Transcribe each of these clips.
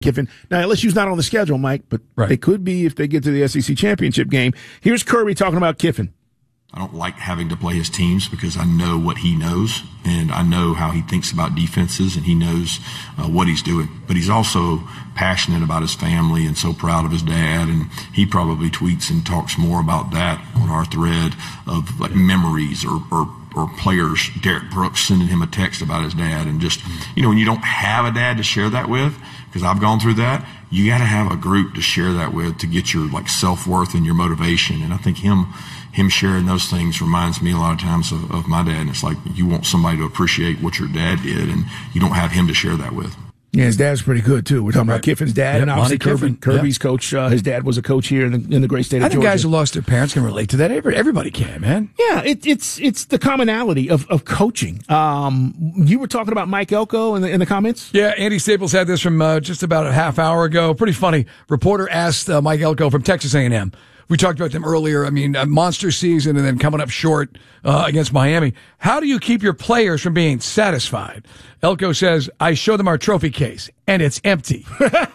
Kiffin. Now, LSU's not on the schedule, Mike, but they could be if they get to the SEC championship game. Here's Kirby talking about Kiffin. I don't like having to play his teams because I know what he knows, and I know how he thinks about defenses, and he knows what he's doing. But he's also passionate about his family and so proud of his dad, and he probably tweets and talks more about that on our thread of like memories or players. Derek Brooks sending him a text about his dad, and just, when you don't have a dad to share that with, because I've gone through that, you got to have a group to share that with to get your self-worth and your motivation. And I think him sharing those things reminds me a lot of times of my dad. And it's like you want somebody to appreciate what your dad did, and you don't have him to share that with. Yeah, his dad's pretty good, too. We're talking about Kiffin's dad, and obviously Kirby's coach. His dad was a coach here in the great state of Georgia. I think guys who lost their parents can relate to that. Everybody can, man. Yeah, it's the commonality of coaching. You were talking about Mike Elko in the comments? Yeah, Andy Staples had this from just about a half hour ago. Pretty funny. Reporter asked Mike Elko from Texas A&M. We talked about them earlier. I mean, a monster season and then coming up short against Miami. How do you keep your players from being satisfied? Elko says, I show them our trophy case, and it's empty.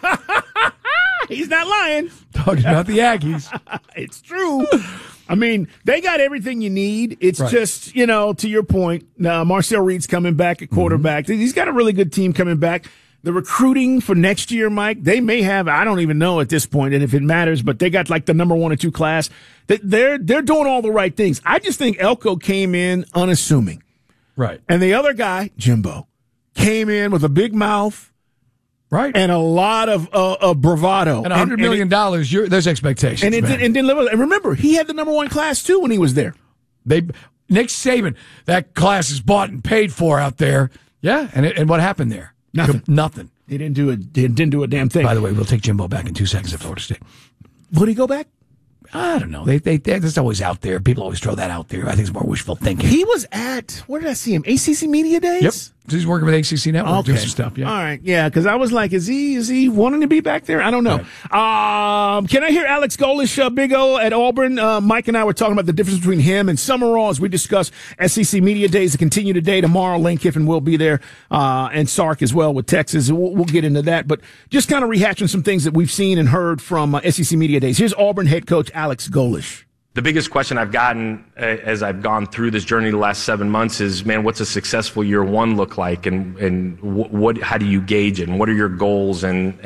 He's not lying. Talking about the Aggies. It's true. I mean, they got everything you need. It's just, to your point, Marcel Reed's coming back at quarterback. Mm-hmm. He's got a really good team coming back. The recruiting for next year, Mike, they may have, I don't even know at this point, and if it matters, but they got like the number 1 or 2 class. They're doing all the right things. I just think Elko came in unassuming. Right. And the other guy, Jimbo, came in with a big mouth. Right. And a lot of bravado. And $100 million, there's expectations. And and remember, he had the number 1 class, too, when he was there. Nick Saban, that class is bought and paid for out there. Yeah, and what happened there? Nothing. They didn't do a damn thing. By the way, we'll take Jimbo back in 2 seconds at Florida State. Would he go back? I don't know. That's always out there. People always throw that out there. I think it's more wishful thinking. He was at, where did I see him? ACC Media Days? Yep. He's working with ACC Network. Doing some stuff. Yeah. All right. Yeah, because I was like, is he wanting to be back there? I don't know. Right. Can I hear Alex Golesh, Big O at Auburn? Mike and I were talking about the difference between him and Summerall as we discuss SEC Media Days to continue today. Tomorrow, Lane Kiffin will be there, and Sark as well with Texas. We'll get into that. But just kind of rehashing some things that we've seen and heard from SEC Media Days. Here's Auburn head coach Alex Golesh. The biggest question I've gotten as I've gone through this journey the last 7 months is, man, what's a successful year one look like, and how do you gauge it, and what are your goals? And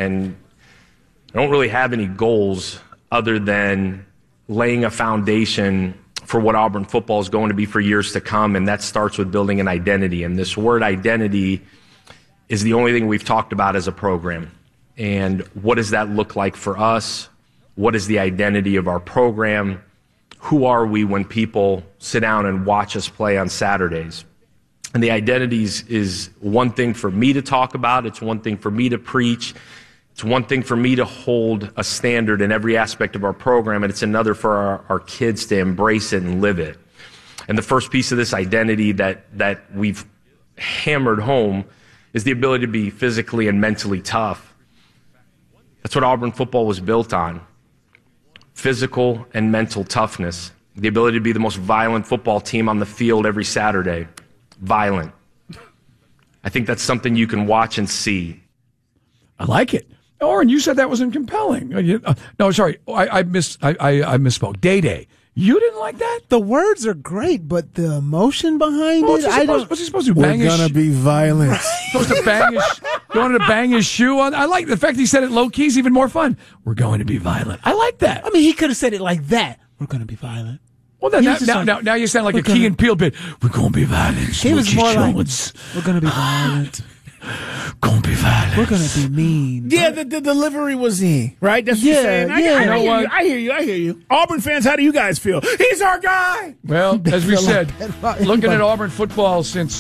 I don't really have any goals other than laying a foundation for what Auburn football is going to be for years to come, and that starts with building an identity. And this word identity is the only thing we've talked about as a program. And what does that look like for us? What is the identity of our program? Who are we when people sit down and watch us play on Saturdays? And the identities is one thing for me to talk about. It's one thing for me to preach. It's one thing for me to hold a standard in every aspect of our program, and it's another for our kids to embrace it and live it. And the first piece of this identity that we've hammered home is the ability to be physically and mentally tough. That's what Auburn football was built on. Physical and mental toughness. The ability to be the most violent football team on the field every Saturday. Violent. I think that's something you can watch and see. I like it. Oren, you said that wasn't compelling. No, sorry. I misspoke. Day. You didn't like that? The words are great, but the emotion behind it, what's he supposed to do? We're going to be violent. Supposed to bang his, you wanted to bang his shoe on? I like the fact he said it low key is even more fun. We're going to be violent. I like that. I mean, he could have said it like that. We're going to be violent. Well, now you sound like a Key and Peele bit. We're going to be violent. He was more like, we're going to be violent. Gonna be violent. We're gonna be mean. Yeah, the delivery was in, right? That's what you're saying. I hear you. Auburn fans, how do you guys feel? He's our guy. Well, as we said, looking at Auburn football since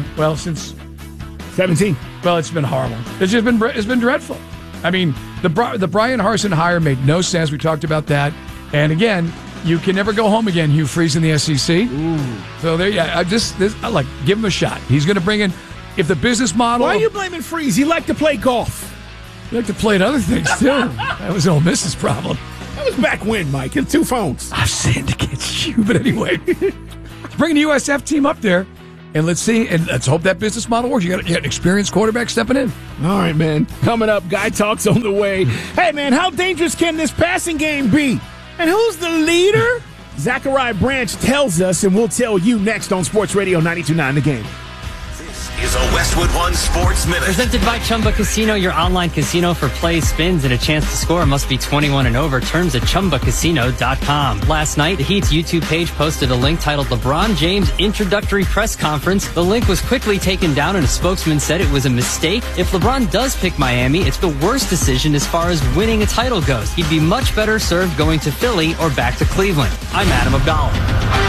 17. Well, it's been horrible. It's been dreadful. I mean, the Brian Harsin hire made no sense. We talked about that. And again, you can never go home again, Hugh Freeze in the SEC. Ooh. So there, yeah. I give him a shot. He's going to bring in. If the business model... Why are you blaming Freeze? He liked to play golf. He liked to play at other things, too. That was Ole Miss's problem. That was back when, Mike. It's 2 phones. I've sinned against you, but anyway. Bringing the USF team up there. And let's see, and let's hope that business model works. You got an experienced quarterback stepping in. All right, man. Coming up, Guy Talks on the way. Hey, man, how dangerous can this passing game be? And who's the leader? Zachariah Branch tells us, and we'll tell you next on Sports Radio 92.9 The Game. Is a Westwood One Sports Minute. Presented by Chumba Casino, your online casino for play, spins, and a chance to score. Must be 21 and over. Terms at ChumbaCasino.com. Last night, the Heat's YouTube page posted a link titled LeBron James Introductory Press Conference. The link was quickly taken down and a spokesman said it was a mistake. If LeBron does pick Miami, it's the worst decision as far as winning a title goes. He'd be much better served going to Philly or back to Cleveland. I'm Adam Abdallah.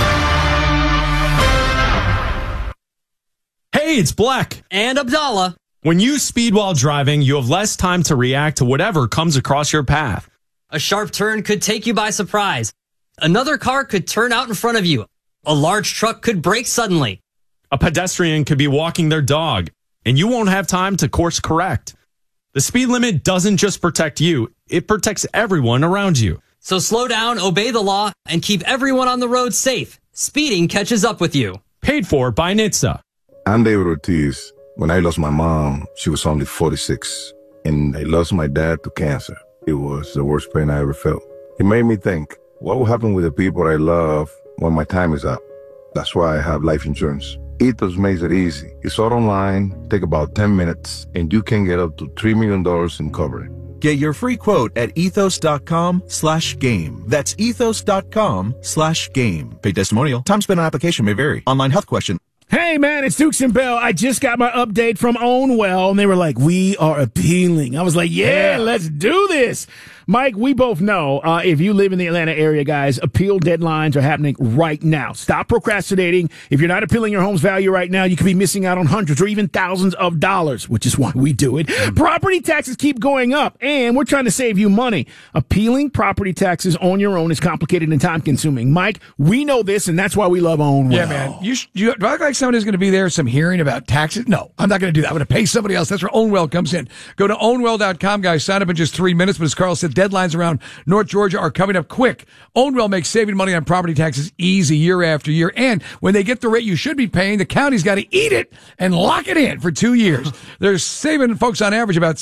Hey, it's Black. And Abdallah. When you speed while driving, you have less time to react to whatever comes across your path. A sharp turn could take you by surprise. Another car could turn out in front of you. A large truck could brake suddenly. A pedestrian could be walking their dog, and you won't have time to course correct. The speed limit doesn't just protect you, it protects everyone around you. So slow down, obey the law, and keep everyone on the road safe. Speeding catches up with you. Paid for by NHTSA. I'm David Ortiz. When I lost my mom, she was only 46, and I lost my dad to cancer. It was the worst pain I ever felt. It made me think, what will happen with the people I love when my time is up? That's why I have life insurance. Ethos makes it easy. It's all online, take about 10 minutes, and you can get up to $3 million in coverage. Get your free quote at ethos.com/game. That's ethos.com/game. Paid testimonial. Time spent on application may vary. Online health question. Hey, man, it's Dukes and Bell. I just got my update from Ownwell, and they were like, we are appealing. I was like, yeah, let's do this. Mike, we both know if you live in the Atlanta area, guys, appeal deadlines are happening right now. Stop procrastinating. If you're not appealing your home's value right now, you could be missing out on hundreds or even thousands of dollars, which is why we do it. Property taxes keep going up, and we're trying to save you money. Appealing property taxes on your own is complicated and time-consuming. Mike, we know this, and that's why we love Ownwell. Yeah, man. Do I look like somebody's going to be there, some hearing about taxes? No, I'm not going to do that. I'm going to pay somebody else. That's where Ownwell comes in. Go to ownwell.com, guys. Sign up in just 3 minutes. But as Carl said, deadlines around North Georgia are coming up quick. Ownwell makes saving money on property taxes easy year after year. And when they get the rate you should be paying, the county's got to eat it and lock it in for 2 years. They're saving folks on average about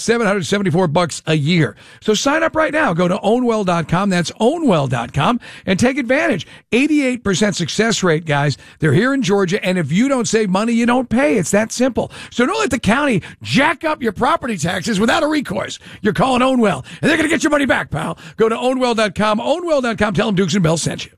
$774 a year. So sign up right now. Go to ownwell.com. That's ownwell.com and take advantage. 88% success rate, guys. They're here in Georgia. And if you don't save money, you don't pay. It's that simple. So don't let the county jack up your property taxes without a recourse. You're calling Ownwell, and they're going to get your money back, pal. Go to ownwell.com. Ownwell.com. Tell them Dukes and Bell sent you.